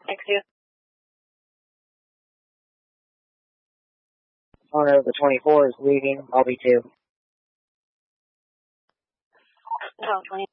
X2. Owner of the 24 is leaving. I'll be 2. Oh, 20.